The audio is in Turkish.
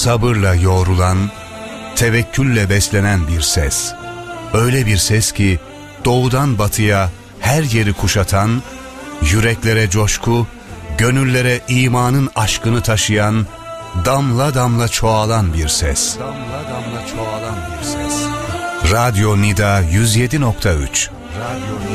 sabırla yoğrulan, tevekkülle beslenen bir ses. Öyle bir ses ki doğudan batıya her yeri kuşatan, yüreklere coşku, gönüllere imanın aşkını taşıyan, damla damla çoğalan bir ses. Damla damla çoğalan bir ses. Radyo Nida 107.3. Radyo